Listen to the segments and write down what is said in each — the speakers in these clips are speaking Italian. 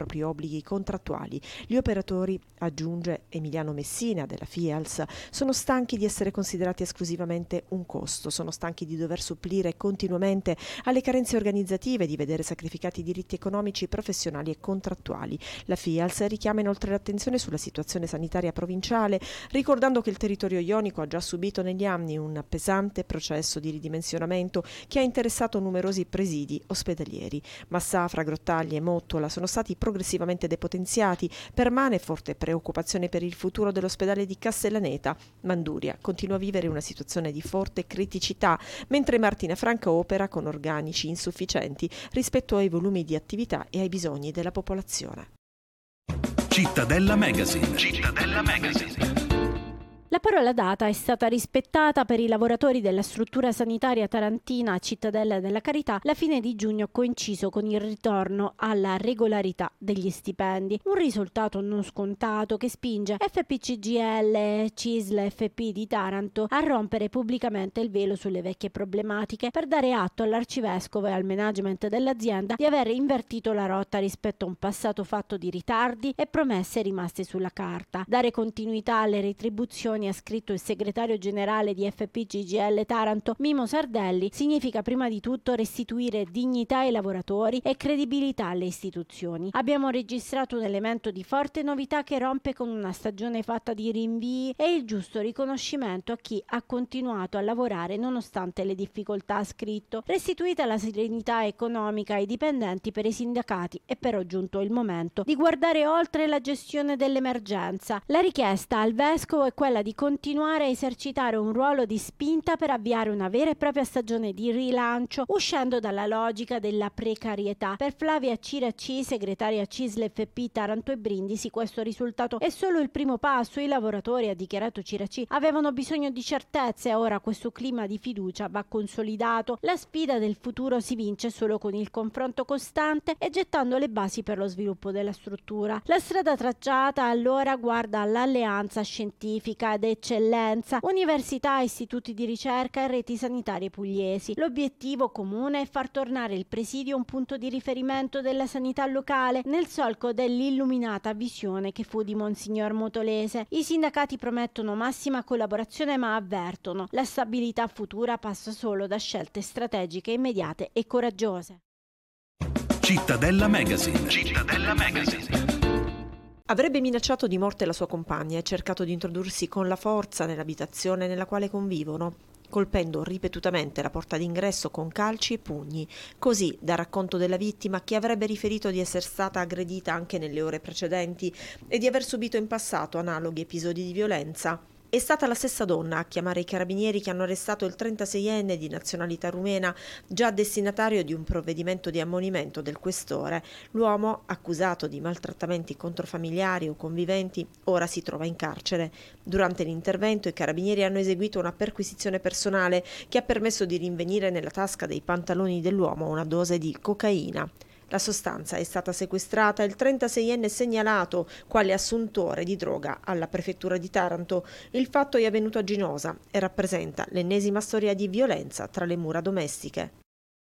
propri obblighi contrattuali. Gli operatori, aggiunge Emiliano Messina della FIALS, sono stanchi di essere considerati esclusivamente un costo, sono stanchi di dover supplire continuamente alle carenze organizzative, di vedere sacrificati i diritti economici, professionali e contrattuali. La FIALS richiama inoltre l'attenzione sulla situazione sanitaria provinciale, ricordando che il territorio ionico ha già subito negli anni un pesante processo di ridimensionamento che ha interessato numerosi presidi ospedalieri. Massafra, Grottaglie e Mottola sono stati progressivamente depotenziati, permane forte preoccupazione per il futuro dell'ospedale di Castellaneta. Manduria continua a vivere una situazione di forte criticità, mentre Martina Franca opera con organici insufficienti rispetto ai volumi di attività e ai bisogni della popolazione. Cittadella Magazine. Cittadella Magazine. La parola data è stata rispettata per i lavoratori della struttura sanitaria tarantina Cittadella della Carità. La fine di giugno ha coinciso con il ritorno alla regolarità degli stipendi. Un risultato non scontato che spinge FPCGL, CISL, FP di Taranto a rompere pubblicamente il velo sulle vecchie problematiche per dare atto all'arcivescovo e al management dell'azienda di aver invertito la rotta rispetto a un passato fatto di ritardi e promesse rimaste sulla carta. Dare continuità alle retribuzioni, ha scritto il segretario generale di FPCGL Taranto Mimo Sardelli, significa prima di tutto restituire dignità ai lavoratori e credibilità alle istituzioni. Abbiamo registrato un elemento di forte novità che rompe con una stagione fatta di rinvii e il giusto riconoscimento a chi ha continuato a lavorare nonostante le difficoltà, ha scritto. Restituita la serenità economica ai dipendenti, per i sindacati è però giunto il momento di guardare oltre la gestione dell'emergenza. La richiesta al vescovo è quella di continuare a esercitare un ruolo di spinta per avviare una vera e propria stagione di rilancio, uscendo dalla logica della precarietà. Per Flavia Ciracci, segretaria CISL FP Taranto e Brindisi, questo risultato è solo il primo passo. I lavoratori, ha dichiarato Ciracci, avevano bisogno di certezze e ora questo clima di fiducia va consolidato. La sfida del futuro si vince solo con il confronto costante e gettando le basi per lo sviluppo della struttura. La strada tracciata allora guarda all'alleanza scientifica d'eccellenza, università, istituti di ricerca e reti sanitarie pugliesi. L'obiettivo comune è far tornare il presidio un punto di riferimento della sanità locale nel solco dell'illuminata visione che fu di Monsignor Motolese. I sindacati promettono massima collaborazione ma avvertono: la stabilità futura passa solo da scelte strategiche immediate e coraggiose. Cittadella Magazine. Cittadella Magazine. Avrebbe minacciato di morte la sua compagna e cercato di introdursi con la forza nell'abitazione nella quale convivono, colpendo ripetutamente la porta d'ingresso con calci e pugni, così da racconto della vittima, che avrebbe riferito di essere stata aggredita anche nelle ore precedenti e di aver subito in passato analoghi episodi di violenza. È stata la stessa donna a chiamare i carabinieri che hanno arrestato il 36enne di nazionalità rumena, già destinatario di un provvedimento di ammonimento del questore. L'uomo, accusato di maltrattamenti contro familiari o conviventi, ora si trova in carcere. Durante l'intervento i carabinieri hanno eseguito una perquisizione personale che ha permesso di rinvenire nella tasca dei pantaloni dell'uomo una dose di cocaina. La sostanza è stata sequestrata e il 36enne segnalato quale assuntore di droga alla prefettura di Taranto. Il fatto è avvenuto a Ginosa e rappresenta l'ennesima storia di violenza tra le mura domestiche.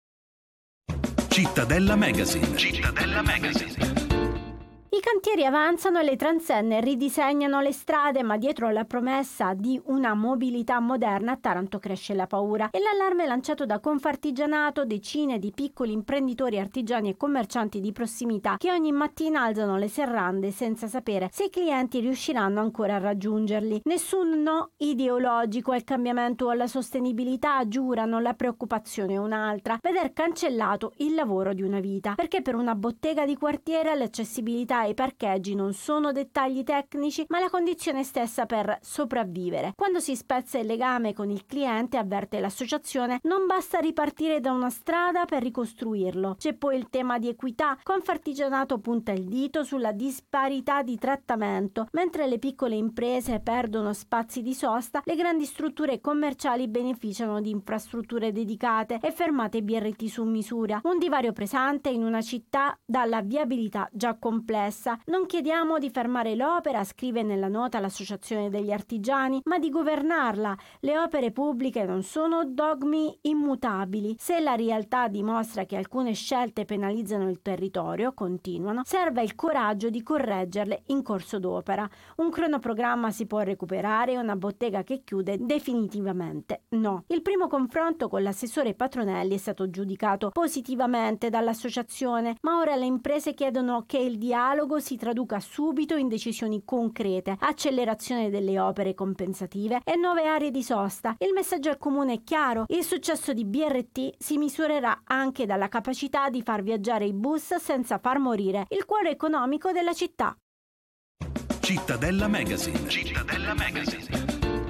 Cittadella Magazine. Cittadella Magazine. I cantieri avanzano e le transenne ridisegnano le strade, ma dietro alla promessa di una mobilità moderna a Taranto cresce la paura. E l'allarme lanciato da Confartigianato, decine di piccoli imprenditori, artigiani e commercianti di prossimità che ogni mattina alzano le serrande senza sapere se i clienti riusciranno ancora a raggiungerli. Nessun no ideologico al cambiamento o alla sostenibilità, giurano, la preoccupazione è un'altra: veder cancellato il lavoro di una vita, perché per una bottega di quartiere l'accessibilità e i parcheggi non sono dettagli tecnici, ma la condizione stessa per sopravvivere. Quando si spezza il legame con il cliente, avverte l'associazione, non basta ripartire da una strada per ricostruirlo. C'è poi il tema di equità. Confartigianato punta il dito sulla disparità di trattamento. Mentre le piccole imprese perdono spazi di sosta, le grandi strutture commerciali beneficiano di infrastrutture dedicate e fermate BRT su misura. Un divario pesante in una città dalla viabilità già complessa. Non chiediamo di fermare l'opera, scrive nella nota l'Associazione degli Artigiani, ma di governarla. Le opere pubbliche non sono dogmi immutabili. Se la realtà dimostra che alcune scelte penalizzano il territorio, continuano, serve il coraggio di correggerle in corso d'opera. Un cronoprogramma si può recuperare, una bottega che chiude definitivamente no. Il primo confronto con l'assessore Patronelli è stato giudicato positivamente dall'associazione, ma ora le imprese chiedono che il dialogo si traduca subito in decisioni concrete, accelerazione delle opere compensative e nuove aree di sosta. Il messaggio al comune è chiaro: il successo di BRT si misurerà anche dalla capacità di far viaggiare i bus senza far morire il cuore economico della città. Cittadella Magazine. Cittadella Magazine.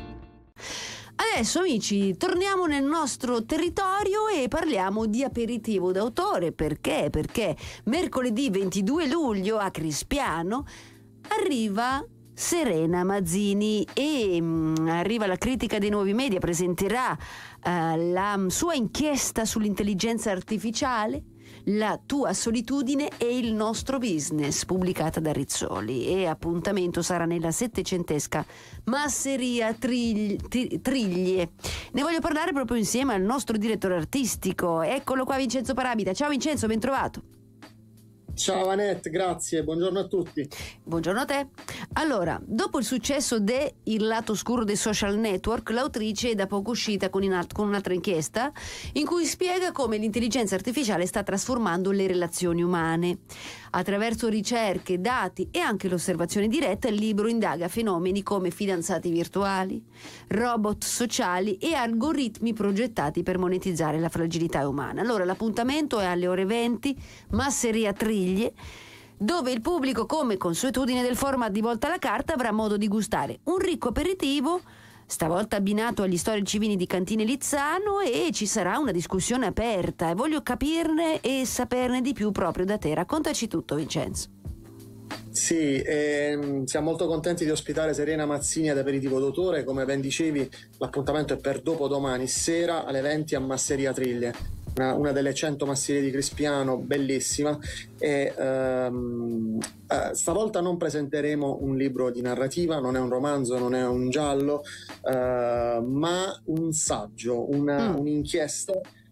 Adesso amici torniamo nel nostro territorio e parliamo di aperitivo d'autore. Perché? Perché mercoledì 22 luglio a Crispiano arriva Serena Mazzini e arriva la critica dei nuovi media, presenterà la sua inchiesta sull'intelligenza artificiale, La tua solitudine e il nostro business, pubblicata da Rizzoli, e appuntamento sarà nella 700esca Masseria Triglie. Ne voglio parlare proprio insieme al nostro direttore artistico. Eccolo qua, Vincenzo Paramita. Ciao Vincenzo, ben trovato. Ciao Vanette, grazie, buongiorno a tutti. Buongiorno a te. Allora, dopo il successo de Il lato oscuro dei social network, l'autrice è da poco uscita con un'altra inchiesta in cui spiega come l'intelligenza artificiale sta trasformando le relazioni umane. Attraverso ricerche, dati e anche l'osservazione diretta, il libro indaga fenomeni come fidanzati virtuali, robot sociali e algoritmi progettati per monetizzare la fragilità umana. Allora, l'appuntamento è alle ore 20, Masseria Triglie, dove il pubblico, come consuetudine del format di Volta alla Carta, avrà modo di gustare un ricco aperitivo, stavolta abbinato agli storici vini di Cantine Lizzano, e ci sarà una discussione aperta e voglio capirne e saperne di più proprio da te. Raccontaci tutto, Vincenzo. Sì, siamo molto contenti di ospitare Serena Mazzini ad Aperitivo d'autore. Come ben dicevi, l'appuntamento è per dopodomani sera alle 20 a Masseria Triglie, una delle 100 masserie di Crispiano, bellissima. E stavolta non presenteremo un libro di narrativa, non è un romanzo, non è un giallo, ma un saggio, un'inchiesta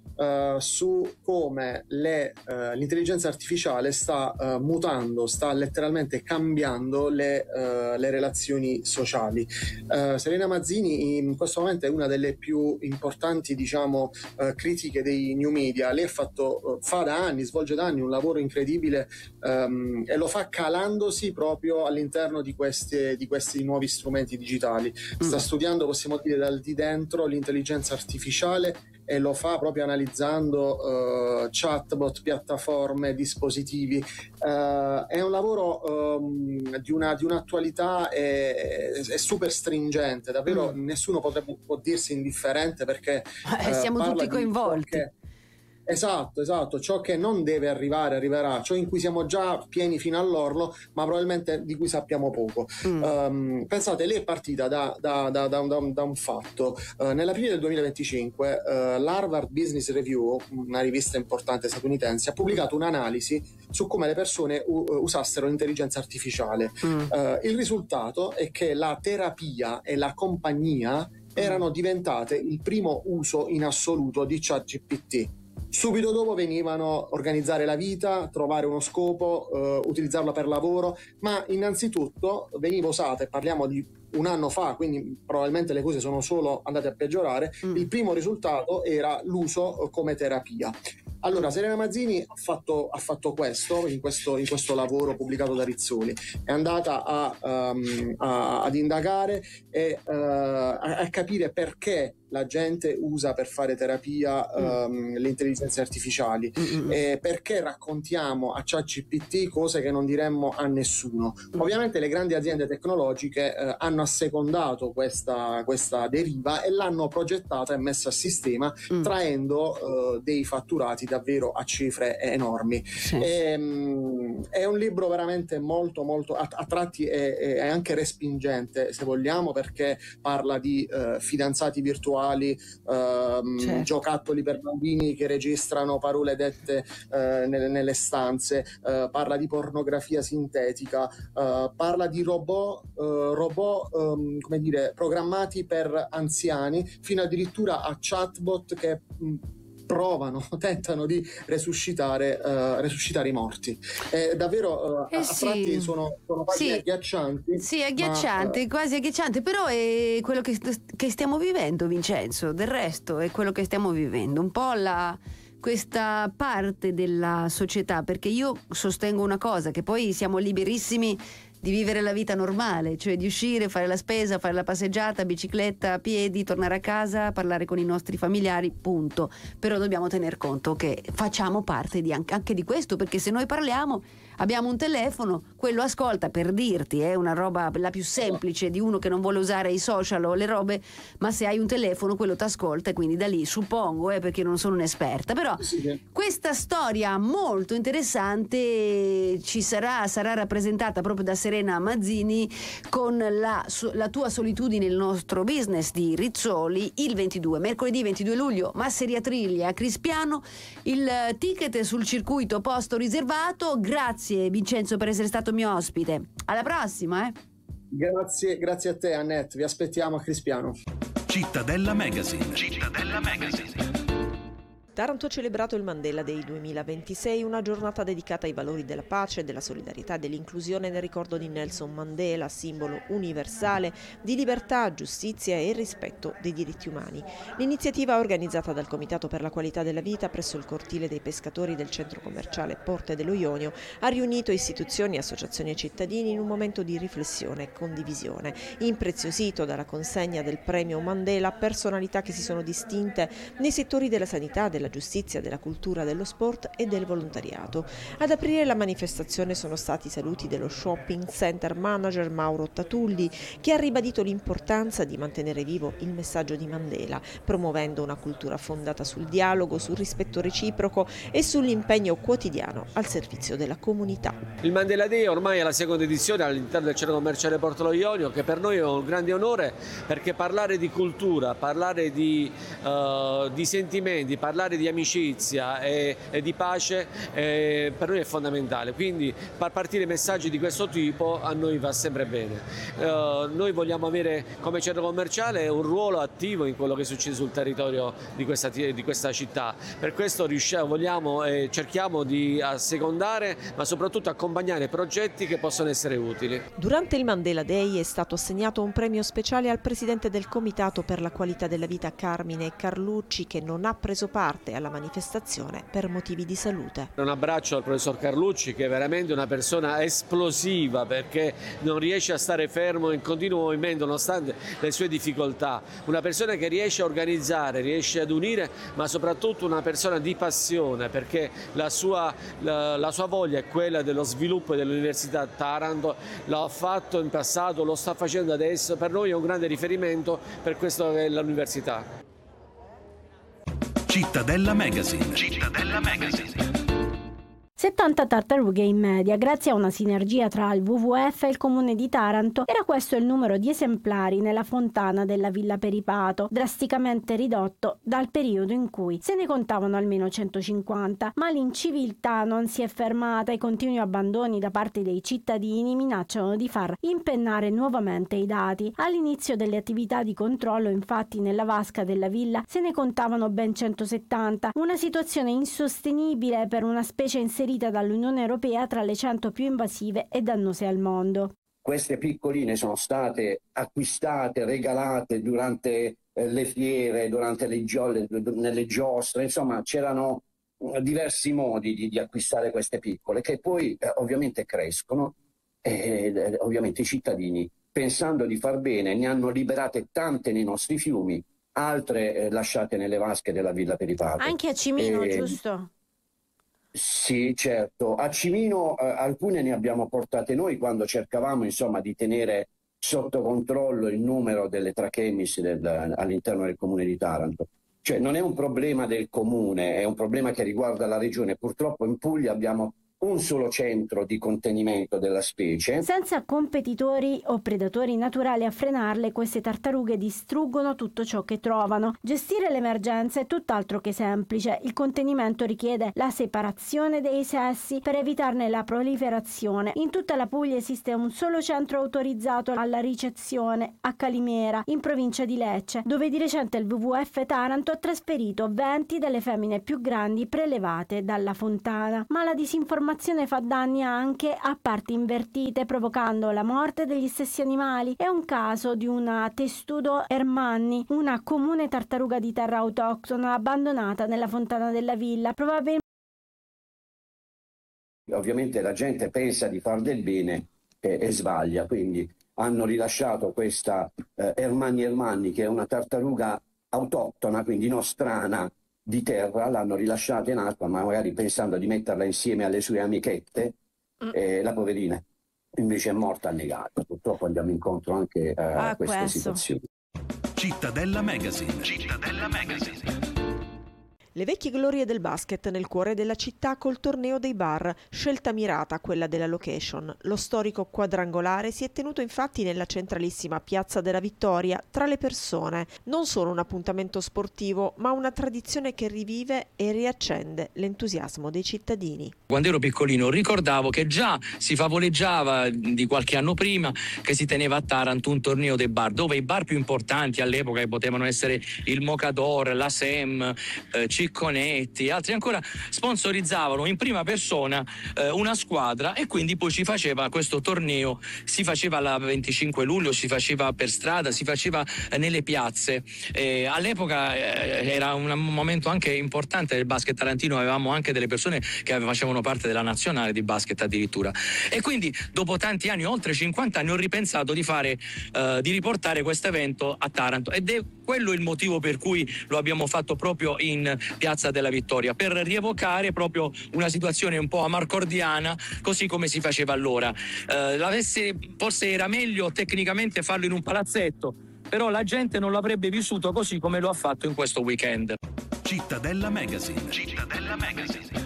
su come l'intelligenza artificiale sta mutando, sta letteralmente cambiando le relazioni sociali. Serena Mazzini in questo momento è una delle più importanti, diciamo, critiche dei new media. Lei svolge da anni un lavoro incredibile, e lo fa calandosi proprio all'interno di questi nuovi strumenti digitali. Sta studiando, possiamo dire, dal di dentro l'intelligenza artificiale, e lo fa proprio analizzando chatbot, piattaforme, dispositivi. È un lavoro di un'attualità super stringente, davvero nessuno può dirsi indifferente, perché siamo tutti coinvolti. Esatto, ciò che non deve arrivare arriverà, ciò in cui siamo già pieni fino all'orlo, ma probabilmente di cui sappiamo poco. Pensate, lei è partita da un fatto. Nell'aprile del 2025 l'Harvard Business Review, una rivista importante statunitense, ha pubblicato un'analisi su come le persone usassero l'intelligenza artificiale. Il risultato è che la terapia e la compagnia erano diventate il primo uso in assoluto di ChatGPT. Subito dopo venivano organizzare la vita, trovare uno scopo, utilizzarla per lavoro, ma innanzitutto veniva usata, e parliamo di un anno fa, quindi probabilmente le cose sono solo andate a peggiorare. Il primo risultato era l'uso come terapia. Allora, Serena Mazzini ha fatto questo in questo lavoro pubblicato da Rizzoli. È andata ad indagare e a capire perché la gente usa per fare terapia le intelligenze artificiali, e perché raccontiamo a ChatGPT cose che non diremmo a nessuno. Ovviamente le grandi aziende tecnologiche hanno assecondato questa deriva e l'hanno progettata e messa a sistema, traendo dei fatturati davvero a cifre enormi. Sì. È un libro veramente molto a tratti è anche respingente, se vogliamo, perché parla di fidanzati virtuali, Certo. giocattoli per bambini che registrano parole dette nelle stanze, parla di pornografia sintetica, parla di robot come dire, programmati per anziani, fino addirittura a chatbot che tentano di resuscitare i morti. Davvero a Sì. tratti sono quasi Sì. agghiaccianti. Sì, agghiacciante, quasi agghiacciante, però è quello che stiamo vivendo, Vincenzo. Del resto è quello che stiamo vivendo, un po' questa parte della società, perché io sostengo una cosa, che poi siamo liberissimi di vivere la vita normale, cioè di uscire, fare la spesa, fare la passeggiata, bicicletta, a piedi, tornare a casa, parlare con i nostri familiari, punto. Però dobbiamo tener conto che facciamo parte anche di questo, perché se noi parliamo, abbiamo un telefono, quello ascolta, per dirti, è una roba la più semplice di uno che non vuole usare i social o le robe, ma se hai un telefono quello ti ascolta, e quindi da lì suppongo, perché non sono un'esperta, però questa storia molto interessante sarà rappresentata proprio da Serena Mazzini con la tua solitudine, il nostro business di Rizzoli, mercoledì 22 luglio, Masseria Triglia a Crispiano. Il ticket sul circuito posto riservato. Grazie Vincenzo per essere stato mio ospite. Alla prossima. Grazie a te, Annette, vi aspettiamo a Crispiano. Cittadella Magazine. Cittadella Magazine. Taranto ha celebrato il Mandela Day 2026, una giornata dedicata ai valori della pace, della solidarietà e dell'inclusione nel ricordo di Nelson Mandela, simbolo universale di libertà, giustizia e rispetto dei diritti umani. L'iniziativa, organizzata dal Comitato per la Qualità della Vita presso il cortile dei pescatori del centro commerciale Porte dello Ionio, ha riunito istituzioni, associazioni e cittadini in un momento di riflessione e condivisione, impreziosito dalla consegna del premio Mandela a personalità che si sono distinte nei settori della sanità, della giustizia, della cultura, dello sport e del volontariato. Ad aprire la manifestazione sono stati i saluti dello shopping center manager Mauro Tatulli, che ha ribadito l'importanza di mantenere vivo il messaggio di Mandela, promuovendo una cultura fondata sul dialogo, sul rispetto reciproco e sull'impegno quotidiano al servizio della comunità. Il Mandela Day ormai è la seconda edizione all'interno del centro commerciale Porto dello Ionio, che per noi è un grande onore, perché parlare di cultura, parlare di sentimenti, parlare di amicizia e di pace per noi è fondamentale, quindi far partire messaggi di questo tipo a noi va sempre bene. Noi vogliamo avere come centro commerciale un ruolo attivo in quello che succede sul territorio di questa città, per questo vogliamo e cerchiamo di assecondare ma soprattutto accompagnare progetti che possono essere utili. Durante il Mandela Day è stato assegnato un premio speciale al presidente del Comitato per la Qualità della Vita Carmine Carlucci, che non ha preso parte alla manifestazione per motivi di salute. Un abbraccio al professor Carlucci, che è veramente una persona esplosiva, perché non riesce a stare fermo in continuo movimento nonostante le sue difficoltà, una persona che riesce a organizzare, riesce ad unire, ma soprattutto una persona di passione, perché la sua voglia è quella dello sviluppo dell'Università Taranto, l'ha fatto in passato, lo sta facendo adesso, per noi è un grande riferimento per questo che è l'università. Cittadella Magazine. Cittadella Magazine. 70 tartarughe in media. Grazie a una sinergia tra il WWF e il comune di Taranto, era questo il numero di esemplari nella fontana della Villa Peripato, drasticamente ridotto dal periodo in cui se ne contavano almeno 150. Ma l'inciviltà non si è fermata, e continui abbandoni da parte dei cittadini minacciano di far impennare nuovamente i dati. All'inizio delle attività di controllo, infatti, nella vasca della villa se ne contavano ben 170, una situazione insostenibile per una specie inserita dall'Unione Europea tra le 100 più invasive e dannose al mondo. Queste piccoline sono state acquistate, regalate durante le fiere, durante nelle giostre, insomma c'erano diversi modi di acquistare queste piccole, che poi ovviamente crescono, e ovviamente i cittadini, pensando di far bene, ne hanno liberate tante nei nostri fiumi, altre lasciate nelle vasche della Villa Peripato. Anche a Cimino, giusto? Sì, certo. A Cimino alcune ne abbiamo portate noi quando cercavamo, insomma, di tenere sotto controllo il numero delle trachemis all'interno del comune di Taranto. Cioè non è un problema del comune, è un problema che riguarda la regione. Purtroppo in Puglia abbiamo un solo centro di contenimento della specie. Senza competitori o predatori naturali a frenarle, queste tartarughe distruggono tutto ciò che trovano. Gestire l'emergenza è tutt'altro che semplice. Il contenimento richiede la separazione dei sessi per evitarne la proliferazione. In tutta la Puglia esiste un solo centro autorizzato alla ricezione, a Calimera, in provincia di Lecce, dove di recente il WWF Taranto ha trasferito 20 delle femmine più grandi prelevate dalla fontana. Ma la disinformazione fa danni anche a parti invertite, provocando la morte degli stessi animali. È un caso di una Testudo ermanni, una comune tartaruga di terra autoctona abbandonata nella fontana della villa. Ovviamente la gente pensa di far del bene e sbaglia, quindi hanno rilasciato questa ermanni, che è una tartaruga autoctona, quindi nostrana, di terra, l'hanno rilasciata in acqua, ma magari pensando di metterla insieme alle sue amichette, la poverina invece è morta annegata. Purtroppo andiamo incontro anche a queste situazioni. Cittadella Magazine. Cittadella Magazine. Le vecchie glorie del basket nel cuore della città col torneo dei bar, scelta mirata quella della location. Lo storico quadrangolare si è tenuto infatti nella centralissima Piazza della Vittoria, tra le persone. Non solo un appuntamento sportivo, ma una tradizione che rivive e riaccende l'entusiasmo dei cittadini. Quando ero piccolino ricordavo che già si favoleggiava di qualche anno prima che si teneva a Taranto un torneo dei bar, dove i bar più importanti all'epoca, che potevano essere il Mocador, la Sem, Cicconetti, altri ancora, sponsorizzavano in prima persona una squadra, e quindi poi ci faceva questo torneo, si faceva il 25 luglio, si faceva per strada, si faceva nelle piazze. All'epoca era un momento anche importante del basket tarantino, avevamo anche delle persone che facevano parte della nazionale di basket addirittura, e quindi dopo tanti anni, oltre 50 anni, ho ripensato di riportare questo evento a Taranto, ed è quello il motivo per cui lo abbiamo fatto proprio in Piazza della Vittoria, per rievocare proprio una situazione un po' amarcordiana, così come si faceva allora. Forse era meglio tecnicamente farlo in un palazzetto, però la gente non l'avrebbe vissuto così come lo ha fatto in questo weekend. Cittadella Magazine. Cittadella Magazine.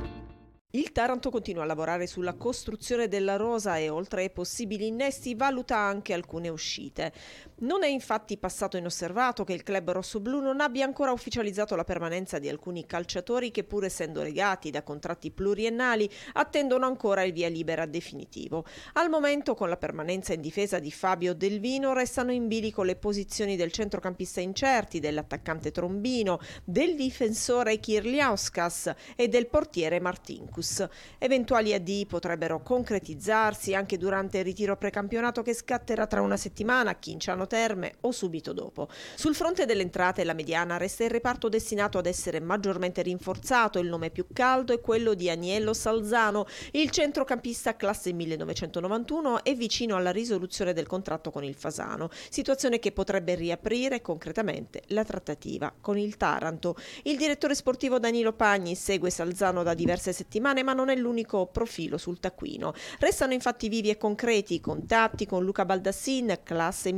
Il Taranto continua a lavorare sulla costruzione della rosa e, oltre ai possibili innesti, valuta anche alcune uscite. Non è infatti passato inosservato che il club rossoblu non abbia ancora ufficializzato la permanenza di alcuni calciatori che, pur essendo legati da contratti pluriennali, attendono ancora il via libera definitivo. Al momento, con la permanenza in difesa di Fabio Del Vino, restano in bilico le posizioni del centrocampista incerti, dell'attaccante Trombino, del difensore Kirliauskas e del portiere Martinkus. Eventuali addii potrebbero concretizzarsi anche durante il ritiro precampionato che scatterà tra una settimana a Chinciano Terme o subito dopo. Sul fronte delle entrate, la mediana resta il reparto destinato ad essere maggiormente rinforzato. Il nome più caldo è quello di Aniello Salzano, il centrocampista classe 1991 è vicino alla risoluzione del contratto con il Fasano, situazione che potrebbe riaprire concretamente la trattativa con il Taranto. Il direttore sportivo Danilo Pagni segue Salzano da diverse settimane, ma non è l'unico profilo sul taccuino. Restano infatti vivi e concreti i contatti con Luca Baldassin, classe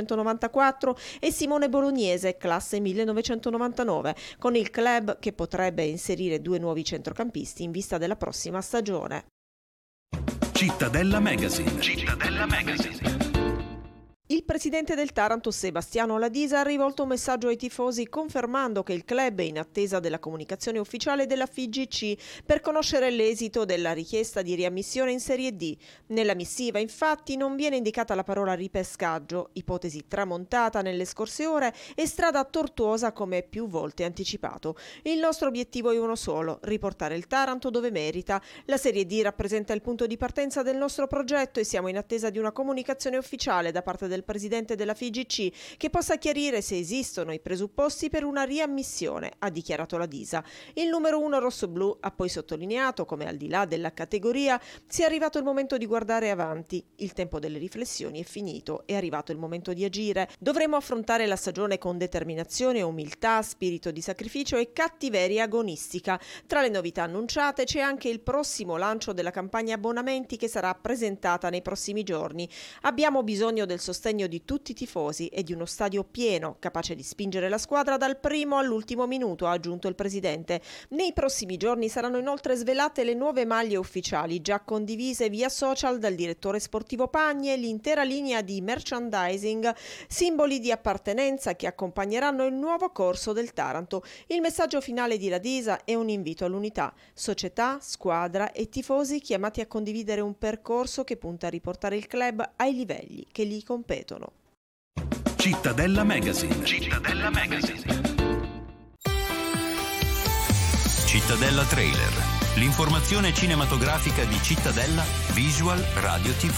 1994, e Simone Bolognese, classe 1999, con il club che potrebbe inserire 2 nuovi centrocampisti in vista della prossima stagione. Cittadella Magazine. Cittadella Magazine. Il presidente del Taranto, Sebastiano Ladisa, ha rivolto un messaggio ai tifosi confermando che il club è in attesa della comunicazione ufficiale della FIGC per conoscere l'esito della richiesta di riammissione in Serie D. Nella missiva, infatti, non viene indicata la parola ripescaggio, ipotesi tramontata nelle scorse ore e strada tortuosa come più volte anticipato. Il nostro obiettivo è uno solo: riportare il Taranto dove merita. La Serie D rappresenta il punto di partenza del nostro progetto e siamo in attesa di una comunicazione ufficiale da parte del presidente della FIGC che possa chiarire se esistono i presupposti per una riammissione, ha dichiarato Ladisa. Il numero 1 rossoblu ha poi sottolineato come, al di là della categoria, sia arrivato il momento di guardare avanti. Il tempo delle riflessioni è finito, è arrivato il momento di agire. Dovremo affrontare la stagione con determinazione, umiltà, spirito di sacrificio e cattiveria agonistica. Tra le novità annunciate c'è anche il prossimo lancio della campagna abbonamenti che sarà presentata nei prossimi giorni. Abbiamo bisogno del sostegno l'impegno di tutti i tifosi e di uno stadio pieno, capace di spingere la squadra dal primo all'ultimo minuto, ha aggiunto il presidente. Nei prossimi giorni saranno inoltre svelate le nuove maglie ufficiali, già condivise via social dal direttore sportivo Pagni, e l'intera linea di merchandising, simboli di appartenenza che accompagneranno il nuovo corso del Taranto. Il messaggio finale di Ladisa è un invito all'unità, società, squadra e tifosi chiamati a condividere un percorso che punta a riportare il club ai livelli che gli competono. Cittadella Magazine. Cittadella Magazine. Cittadella Trailer. L'informazione cinematografica di Cittadella Visual Radio TV.